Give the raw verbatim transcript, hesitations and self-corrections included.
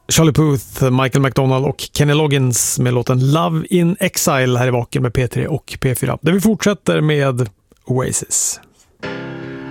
Charlie Puth, Michael McDonald och Kenny Loggins med låten Love in Exile här i Vaken med P tre och P fyra. Där vi fortsätter med Oasis.